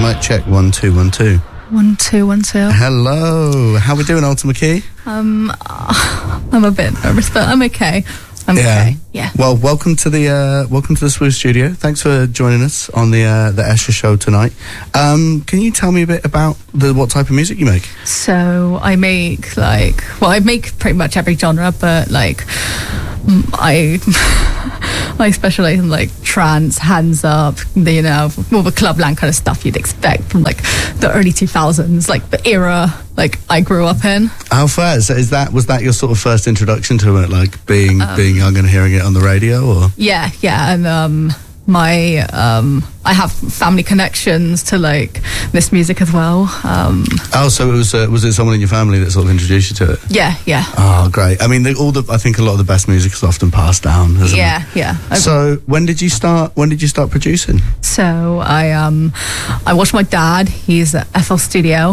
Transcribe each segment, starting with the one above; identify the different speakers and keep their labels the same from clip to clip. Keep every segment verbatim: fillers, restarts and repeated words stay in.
Speaker 1: Mic check, one, two, one, two.
Speaker 2: One, two, one, two.
Speaker 1: Hello. How we doing, Ultima Key?
Speaker 2: Um, uh, I'm a bit nervous, but I'm okay. I'm
Speaker 1: yeah.
Speaker 2: okay. Yeah.
Speaker 1: Well, welcome to the uh, welcome to the Swoo Studio. Thanks for joining us on the uh, the Escher show tonight. Um, can you tell me a bit about the what type of music you make?
Speaker 2: So I make like well, I make pretty much every genre, but like I I specialize in like trance, hands up, the, you know, more the clubland kind of stuff you'd expect from like the early two thousands, like the era like I grew up in.
Speaker 1: How fair? So is that was that your sort of first introduction to it, like being um, being young and hearing it on the radio, or?
Speaker 2: Yeah, yeah, and um, my um, I have family connections to like this music as well. Um,
Speaker 1: oh, so it was uh, was it someone in your family that sort of introduced you to it?
Speaker 2: Yeah, yeah.
Speaker 1: Oh, great. I mean, they, all the I think a lot of the best music is often passed down, isn't
Speaker 2: yeah,
Speaker 1: it?
Speaker 2: Yeah, yeah.
Speaker 1: So when did you start? When did you start producing?
Speaker 2: So I um I watched my dad. He's at F L Studio.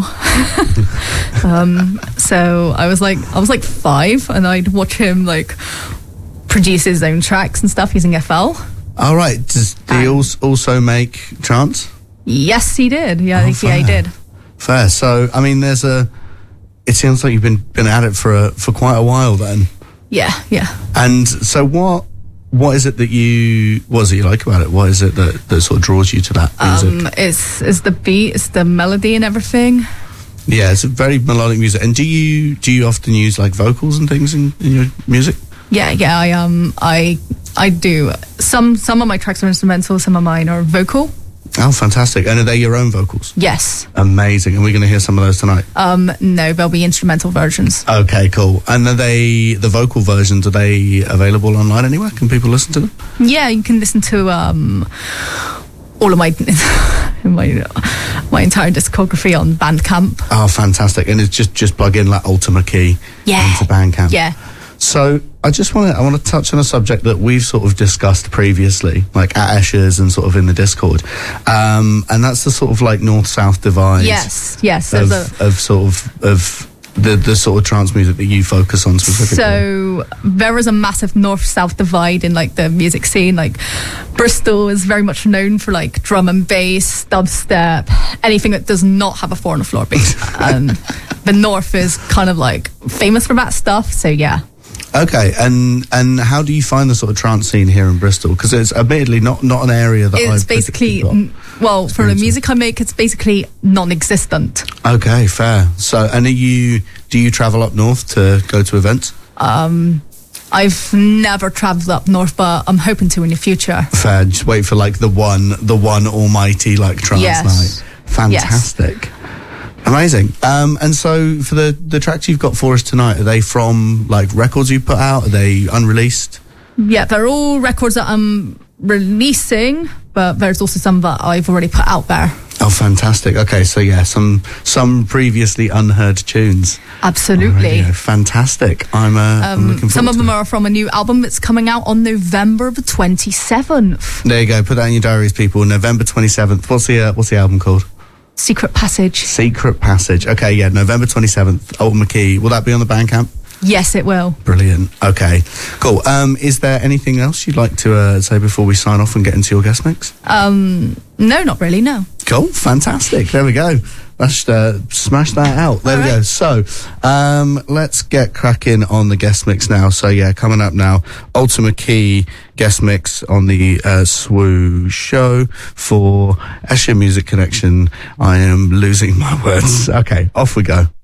Speaker 2: um, so I was like I was like five, and I'd watch him like produce his own tracks and stuff using F L.
Speaker 1: All right. Does do he also also make trance?
Speaker 2: Yes, he did. Yeah,
Speaker 1: oh,
Speaker 2: I think yeah, he did.
Speaker 1: Fair. So I mean, there's a. It sounds like you've been been at it for a, for quite a while then.
Speaker 2: Yeah, yeah.
Speaker 1: And so what? What is it that you? What is it you like about it? What is it that, that sort of draws you to that music?
Speaker 2: Um, it's it's the beat, it's the melody and everything.
Speaker 1: Yeah, it's a very melodic music. And do you do you often use like vocals and things in, in your music?
Speaker 2: Yeah, yeah. I um I I do. Some some of my tracks are instrumental. Some of mine are vocal.
Speaker 1: Oh, fantastic! And are they your own vocals?
Speaker 2: Yes.
Speaker 1: Amazing. And we're going to hear some of those tonight.
Speaker 2: Um, no, they'll be instrumental versions.
Speaker 1: Okay, cool. And are they the vocal versions? Are they available online anywhere? Can people listen to them?
Speaker 2: Yeah, you can listen to um all of my my my entire discography on Bandcamp.
Speaker 1: Oh, fantastic! And it's just just plug in like Ultima Key
Speaker 2: yeah.
Speaker 1: into Bandcamp.
Speaker 2: Yeah.
Speaker 1: So I just want to I want to touch on a subject that we've sort of discussed previously, like at Escher's and sort of in the Discord, um, and that's the sort of like north-south divide.
Speaker 2: Yes, yes.
Speaker 1: Of,
Speaker 2: a,
Speaker 1: of sort of of the the sort of trance music that you focus on specifically.
Speaker 2: So there is a massive north-south divide in like the music scene. Like Bristol is very much known for like drum and bass, dubstep, anything that does not have a four on the floor beat. And the north is kind of like famous for that stuff. So yeah.
Speaker 1: Okay, and and how do you find the sort of trance scene here in Bristol? Because it's admittedly not, not an area that
Speaker 2: it's
Speaker 1: I've
Speaker 2: basically well for the music I make, it's basically non-existent.
Speaker 1: Okay, fair. So, and are you do you travel up north to go to events?
Speaker 2: Um, I've never travelled up north, but I'm hoping to in the future.
Speaker 1: Fair. Just wait for like the one the one almighty like trance
Speaker 2: yes.
Speaker 1: night. Fantastic. Yes. Amazing. Um, and so for the, the tracks you've got for us tonight, are they from like records you put out? Are they unreleased?
Speaker 2: Yeah, they're all records that I'm releasing, but there's also some that I've already put out there.
Speaker 1: Oh, fantastic. Okay, so yeah, some some previously unheard tunes.
Speaker 2: Absolutely.
Speaker 1: Fantastic. I'm, uh, um, I'm looking forward
Speaker 2: Some of
Speaker 1: to
Speaker 2: them
Speaker 1: it.
Speaker 2: are from a new album that's coming out on November the twenty-seventh.
Speaker 1: There you go. Put that in your diaries, people. November twenty-seventh. What's the uh, what's the album called?
Speaker 2: Secret Passage.
Speaker 1: Secret Passage. Okay, yeah, November twenty-seventh, Ultima Key. Will that be on the Bandcamp?
Speaker 2: Yes, it will.
Speaker 1: Brilliant. Okay, cool. Um, is there anything else you'd like to uh, say before we sign off and get into your guest mix?
Speaker 2: Um, no, not really, no.
Speaker 1: Cool, fantastic. There we go. Let's uh, smash that out. There All we right. go. So, um, let's get cracking on the guest mix now. So, yeah, coming up now, Ultima Key guest mix on the uh, Swoo show for Escher Music Connection. I am losing my words. Okay, off we go.